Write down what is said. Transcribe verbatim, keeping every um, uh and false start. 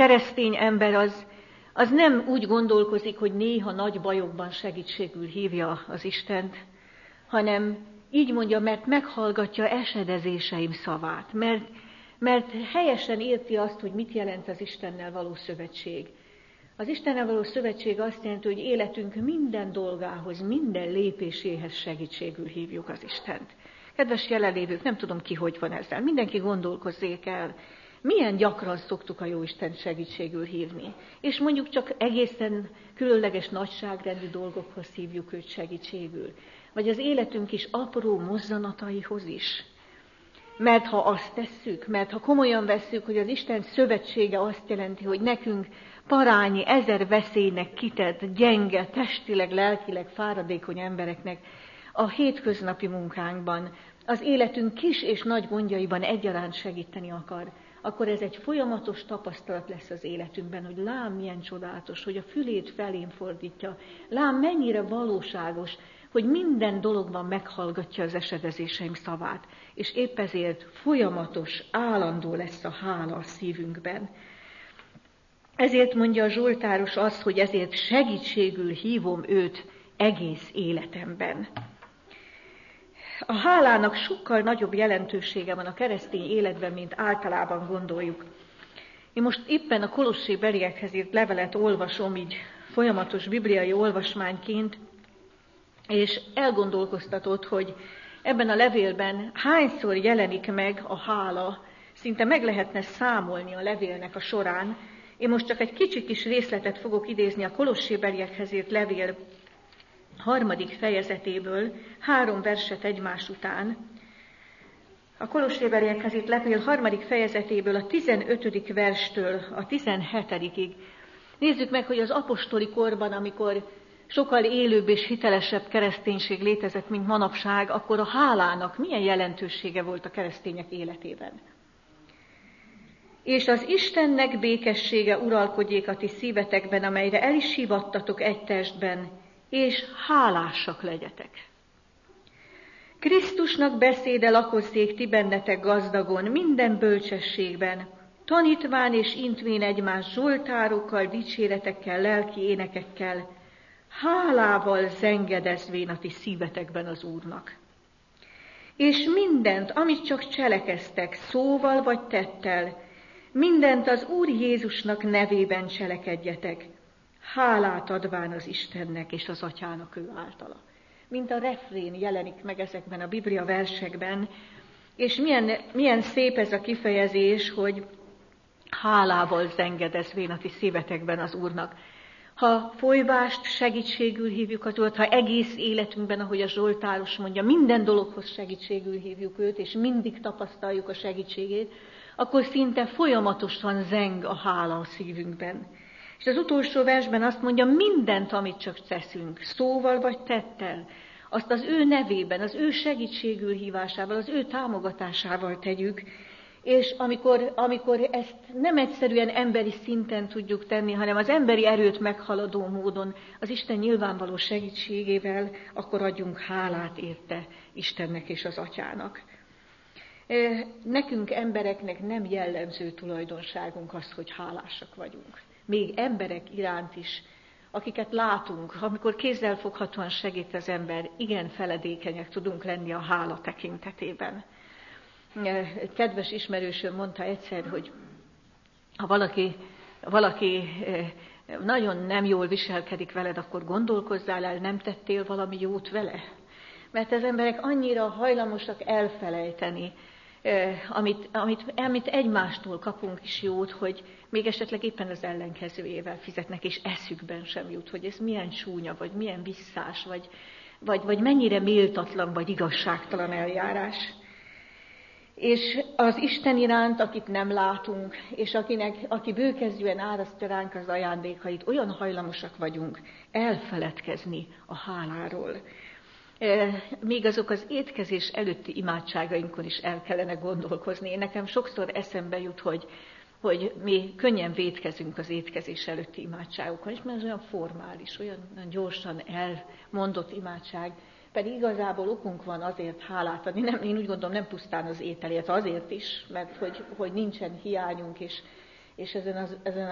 keresztény ember az, az nem úgy gondolkozik, hogy néha nagy bajokban segítségül hívja az Istent, hanem így mondja, mert meghallgatja esedezéseim szavát, mert, mert helyesen érti azt, hogy mit jelent az Istennel való szövetség. Az Istennel való szövetség azt jelenti, hogy életünk minden dolgához, minden lépéséhez segítségül hívjuk az Istent. Kedves jelenlévők, nem tudom ki, hogy van ezzel. Mindenki gondolkozzék el, milyen gyakran szoktuk a Jóisten segítségül hívni. És mondjuk csak egészen különleges nagyságrendű dolgokhoz hívjuk őt segítségül. Vagy az életünk is apró mozzanataihoz is. Mert ha azt tesszük, mert ha komolyan vesszük, hogy az Isten szövetsége azt jelenti, hogy nekünk parányi, ezer veszélynek kitett, gyenge, testileg, lelkileg fáradékony embereknek a hétköznapi munkánkban, az életünk kis és nagy gondjaiban egyaránt segíteni akar, akkor ez egy folyamatos tapasztalat lesz az életünkben, hogy lám milyen csodálatos, hogy a fülét felém fordítja, lám mennyire valóságos, hogy minden dologban meghallgatja az esedezéseim szavát, és épp ezért folyamatos, állandó lesz a hála a szívünkben. Ezért mondja a zsoltáros azt, hogy ezért segítségül hívom őt egész életemben. A hálának sokkal nagyobb jelentősége van a keresztény életben, mint általában gondoljuk. Én most éppen a Kolossébeliekhez írt levelet olvasom, így folyamatos bibliai olvasmányként, és elgondolkoztatott, hogy ebben a levélben hányszor jelenik meg a hála, szinte meg lehetne számolni a levélnek a során. Én most csak egy kicsi kis részletet fogok idézni a Kolossébeliekhez írt levél harmadik fejezetéből, három verset egymás után. A Kolossébeliekhez írt levél harmadik fejezetéből a tizenötödik verstől a tizenhetedikig. Nézzük meg, hogy az apostoli korban, amikor sokkal élőbb és hitelesebb kereszténység létezett, mint manapság, akkor a hálának milyen jelentősége volt a keresztények életében. És az Istennek békessége uralkodjék a ti szívetekben, amelyre el is hívattatok egy testben, és hálásak legyetek. Krisztusnak beszéde lakozzék ti bennetek gazdagon, minden bölcsességben, tanítván és intvén egymás zsoltárokkal, dicséretekkel, lelki énekekkel, hálával zengedezvén a ti szívetekben az Úrnak. És mindent, amit csak cselekeztek, szóval vagy tettel, mindent az Úr Jézusnak nevében cselekedjetek, hálát adván az Istennek és az Atyának ő általa. Mint a refrén jelenik meg ezekben a Biblia versekben, és milyen, milyen szép ez a kifejezés, hogy hálával zengedezvén a ti szívetekben az Úrnak. Ha folyvást segítségül hívjuk az Urat, ha egész életünkben, ahogy a zsoltáros mondja, minden dologhoz segítségül hívjuk őt, és mindig tapasztaljuk a segítségét, akkor szinte folyamatosan zeng a hála a szívünkben. És az utolsó versben azt mondja, mindent, amit csak teszünk, szóval vagy tettel, azt az ő nevében, az ő segítségül hívásával, az ő támogatásával tegyük, és amikor, amikor ezt nem egyszerűen emberi szinten tudjuk tenni, hanem az emberi erőt meghaladó módon, az Isten nyilvánvaló segítségével, akkor adjunk hálát érte Istennek és az Atyának. Nekünk embereknek nem jellemző tulajdonságunk az, hogy hálásak vagyunk. Még emberek iránt is, akiket látunk, amikor kézzelfoghatóan segít az ember, igen feledékenyek tudunk lenni a hála tekintetében. Kedves ismerősöm mondta egyszer, hogy ha valaki, valaki nagyon nem jól viselkedik veled, akkor gondolkozzál el, nem tettél valami jót vele. Mert az emberek annyira hajlamosak elfelejteni, amit, amit, amit egymástól kapunk is jót, hogy még esetleg éppen az ellenkezőjével fizetnek, és eszükben sem jut, hogy ez milyen csúnya, vagy milyen visszás, vagy, vagy, vagy mennyire méltatlan, vagy igazságtalan eljárás. És az Isten iránt, akit nem látunk, és akinek, aki bőkezűen árasztja ránk az ajándékait, olyan hajlamosak vagyunk elfeledkezni a háláról. Még azok az étkezés előtti imádságainkon is el kellene gondolkozni. Én nekem sokszor eszembe jut, hogy, hogy mi könnyen vétkezünk az étkezés előtti imádságokon, és mert ez olyan formális, olyan, olyan gyorsan elmondott imádság, pedig igazából okunk van azért hálát adni. Nem, én úgy gondolom, nem pusztán az ételért, azért is, mert hogy, hogy nincsen hiányunk, és, és ezen, az, ezen